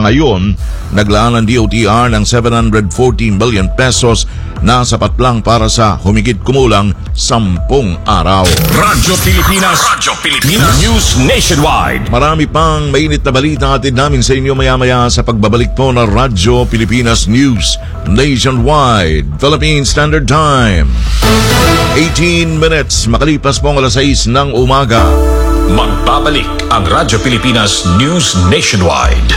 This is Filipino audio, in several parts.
ngayon, naglaan ng DOTR ng 714 billion pesos na sapat lang para sa humigit kumulang 10 araw. Radyo Pilipinas News Nationwide. Marami pang mainit na balita atid namin sa inyo maya-maya sa pagbabalik po ng Radyo Pilipinas News Nationwide. Philippine Standard Time. 18 minutes makalipas po ang alas 6 ng umaga. Magbabalik ang Radyo Pilipinas News Nationwide.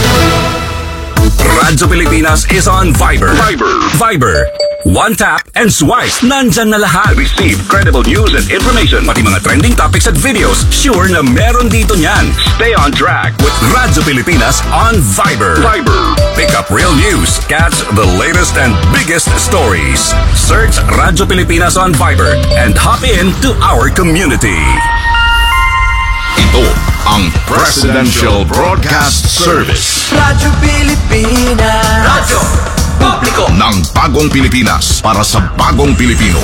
Radyo Pilipinas is on Viber. One tap and swipe. Nandyan na lahat. Receive credible news and information. Pati mga trending topics at videos. Sure na meron dito niyan. Stay on track with Radyo Pilipinas on Viber. Pick up real news. Catch the latest and biggest stories. Search Radyo Pilipinas on Viber and hop in to our community. Ito ang Presidential Broadcast Service. Radyo Pilipinas. Radyo Publiko ng Bagong Pilipinas para sa Bagong Pilipino.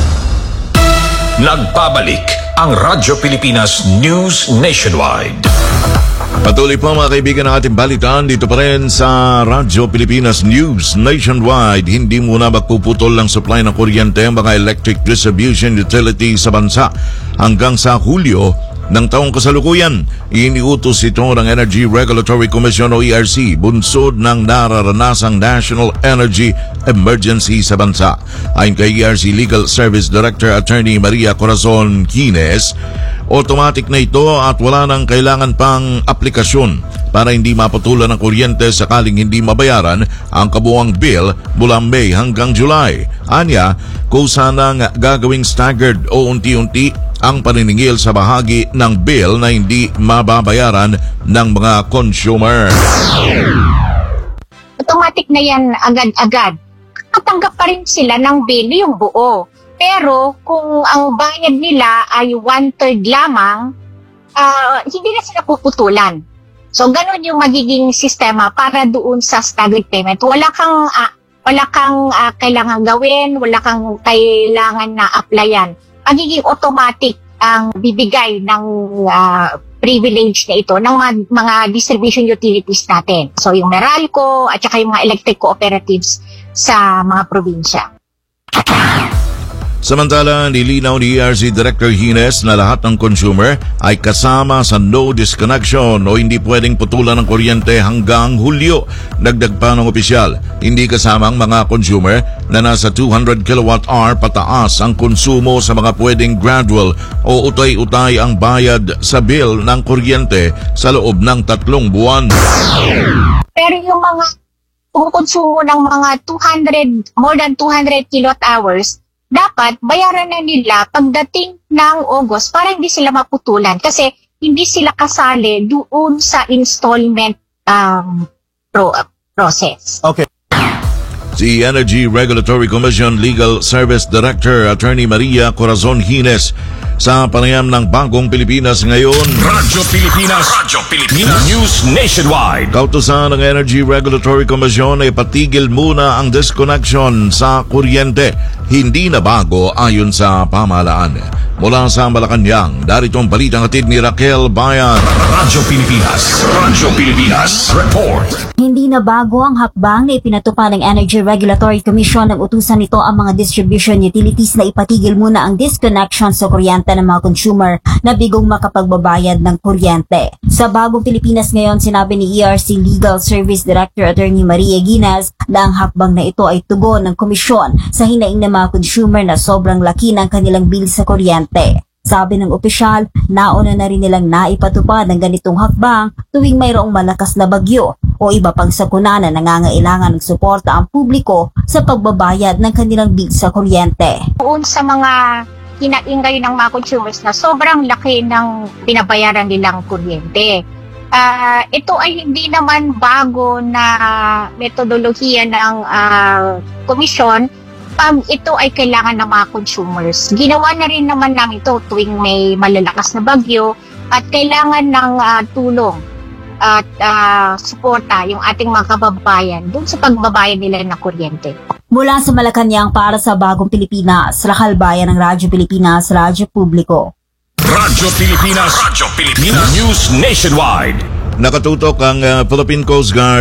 Nagbabalik ang Radyo Pilipinas News Nationwide. Patuloy po mga kaibigan ng ating balitaan dito pa rin sa Radyo Pilipinas News Nationwide. Hindi muna magpuputol ng supply ng kuryente ang mga electric distribution utility sa bansa hanggang sa Hulyo ng taong kasalukuyan. Iniutos ito ng Energy Regulatory Commission o ERC, bunsod ng nararanasang National Energy Emergency sa bansa. Ayon kay ERC Legal Service Director Attorney Maria Corazon Quines, automatic na ito at wala nang kailangan pang aplikasyon para hindi maputulan ng kuryente sakaling hindi mabayaran ang kabuuang bill mula May hanggang July. Anya, kusa nang gagawing staggered o unti-unti ang paniningil sa bahagi ng bill na hindi mababayaran ng mga consumer. Automatic na yan agad-agad. Katanggap pa rin sila ng bill yung buo. Pero kung ang bayad nila ay 1/3 lamang, hindi na sila puputulan. So ganun yung magiging sistema para doon sa staggered payment. Wala kang kailangan gawin, wala kang kailangan na applyan. Magiging automatic ang bibigay ng privilege na ito ng mga distribution utilities natin. So yung Meralco at saka yung mga electric cooperatives sa mga probinsya. Samantala, nilinaw ni ERC Director Hines na lahat ng consumer ay kasama sa no disconnection o hindi pwedeng putulan ng kuryente hanggang Hulyo. Dagdag pa ng opisyal, hindi kasama ang mga consumer na nasa 200 kWh pataas ang konsumo sa mga pwedeng gradual o utay-utay ang bayad sa bill ng kuryente sa loob ng 3 buwan. Pero yung mga kumukonsumo ng mga more than 200 kWh, dapat bayaran na nila pagdating ng August para hindi sila maputulan kasi hindi sila kasali doon sa installment process. Okay. Si Energy Regulatory Commission Legal Service Director Attorney Maria Corazon Hines sa panayam ng Bagong Pilipinas ngayon. Radyo Pilipinas News Nationwide. Kautusan ng Energy Regulatory Commission ay patigil muna ang disconnection sa kuryente. Hindi na bago ayon sa pamahalaan. Mula sa Malacanang, darito ang balitang hatid ni Raquel Bayan. Radyo Pilipinas Report. Hindi na bago ang hakbang na ipinatupad ng Energy Regulatory Commission ng utusan nito ang mga distribution utilities na ipatigil muna ang disconnection sa kuryente ng mga consumer na bigong makapagbabayad ng kuryente. Sa Bagong Pilipinas ngayon, sinabi ni ERC Legal Service Director Attorney Maria Guinness na ang hakbang na ito ay tugon ng komisyon sa hinaing ng mga consumer na sobrang laki ng kanilang bill sa kuryente. Sabi ng opisyal, nauna na rin nilang naipatupad ng ganitong hakbang tuwing mayroong malakas na bagyo o iba pang sakuna na nangangailangan ng suporta ang publiko sa pagbabayad ng kanilang bill sa kuryente. Doon sa mga hinaingay ng mga consumers na sobrang laki ng pinabayaran nilang kuryente. Ito ay hindi naman bago na metodolohiya ng komisyon pag ito ay kailangan ng mga consumers. Ginawa na rin naman namin ito tuwing may malalakas na bagyo at kailangan ng tulong at suporta yung ating mga kababayan dun sa pagbabayad nila ng kuryente. Mula sa Malacanang para sa Bagong Pilipinas, Raquel Bayan ng Radyo Pilipinas, Radyo Publiko. Radyo Pilipinas News Nationwide. Nakatutok ang Philippine Coast Guard